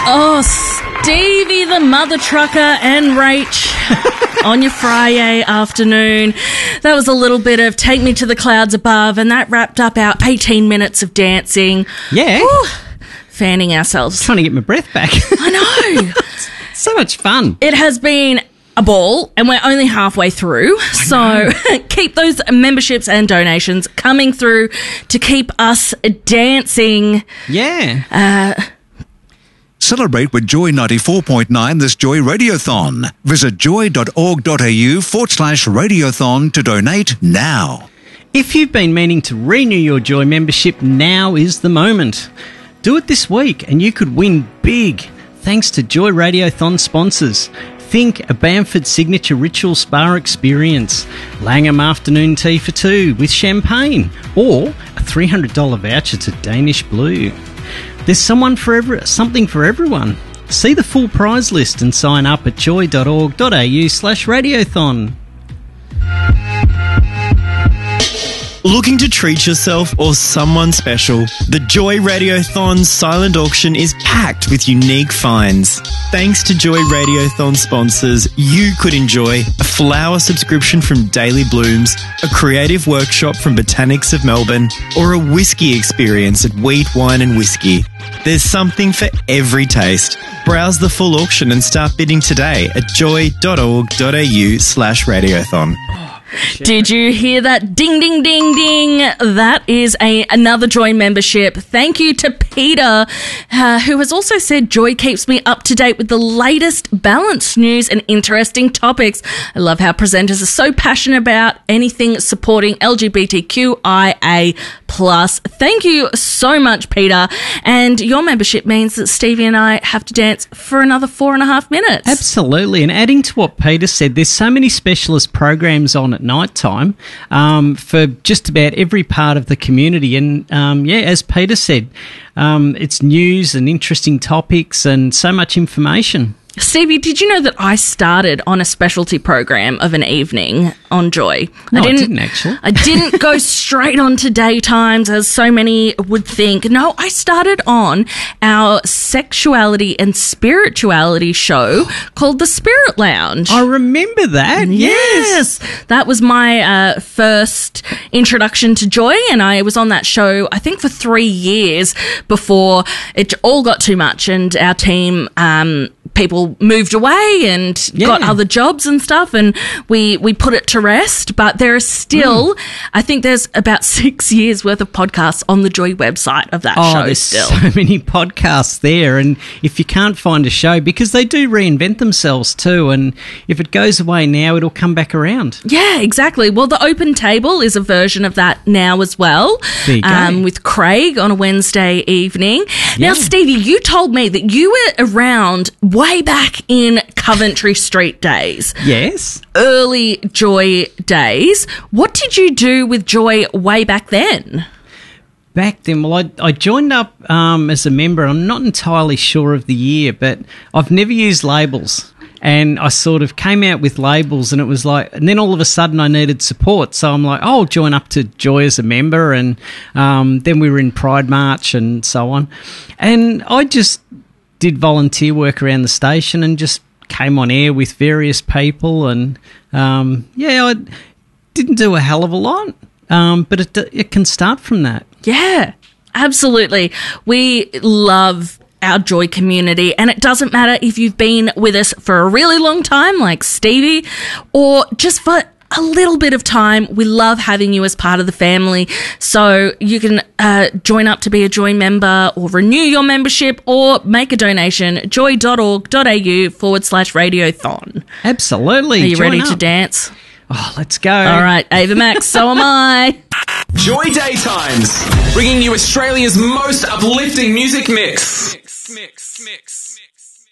Oh, Stevie the mother trucker and Rach on your Friday afternoon. That was a little bit of Take Me to the Clouds Above, and that wrapped up our 18 minutes of dancing. Yeah. Whew, fanning ourselves. Trying to get my breath back. I know. So much fun. It has been a ball, and we're only halfway through. So keep those memberships and donations coming through to keep us dancing. Yeah. Celebrate with Joy 94.9 this Joy Radiothon. Visit joy.org.au/radiothon to donate now. If you've been meaning to renew your Joy membership, now is the moment. Do it this week and you could win big thanks to Joy Radiothon sponsors. Think a Bamford Signature Ritual Spa experience, Langham afternoon tea for two with champagne, or a $300 voucher to Danish Blue. There's something for everyone. See the full prize list and sign up at joy.org.au/radiothon. Looking to treat yourself or someone special? The Joy Radiothon silent auction is packed with unique finds. Thanks to Joy Radiothon sponsors, you could enjoy a flower subscription from Daily Blooms, a creative workshop from Botanics of Melbourne, or a whiskey experience at Wheat, Wine and Whiskey. There's something for every taste. Browse the full auction and start bidding today at joy.org.au/radiothon. Did you hear that? Ding, ding, ding, ding. That is another Joy membership. Thank you to Peter, who has also said Joy keeps me up to date with the latest balanced news and interesting topics. I love how presenters are so passionate about anything supporting LGBTQIA+. Thank you so much, Peter. And your membership means that Stevie and I have to dance for another 4.5 minutes. Absolutely. And adding to what Peter said, there's so many specialist programs on at night time for just about every part of the community. And as Peter said, it's news and interesting topics and so much information. Stevie, did you know that I started on a specialty program of an evening on Joy? No, I didn't actually. I didn't go straight on to daytimes as so many would think. No, I started on our sexuality and spirituality show called The Spirit Lounge. I remember that. Yes. That was my first introduction to Joy, and I was on that show, I think, for 3 years before it all got too much and our team... people moved away and got other jobs and stuff, and we put it to rest. But there are still, I think there's about 6 years worth of podcasts on the Joy website of that show there's still. So many podcasts there, and if you can't find a show, because they do reinvent themselves too, and if it goes away now, it'll come back around. Yeah, exactly. Well, The Open Table is a version of that now as well, there you go. With Craig on a Wednesday evening. Now, Stevie, you told me that you were around way back in Coventry Street days. Yes. Early Joy days. What did you do with Joy way back then? Back then, well, I joined up as a member. I'm not entirely sure of the year, but I've never used labels. And I sort of came out with labels, and it was like, and then all of a sudden I needed support. So I'm like, I'll join up to Joy as a member. And then we were in Pride March and so on. And I just did volunteer work around the station and just came on air with various people. And I didn't do a hell of a lot, but it can start from that. Yeah, absolutely. We love our Joy community, and it doesn't matter if you've been with us for a really long time like Stevie or just for a little bit of time. We love having you as part of the family. So you can join up to be a Joy member or renew your membership or make a donation. joy.org.au/radiothon. Absolutely. Are you Join ready up. to dance? Oh, let's go. All right, Ava Max, so am I. Joy Daytimes, bringing you Australia's most uplifting music mix.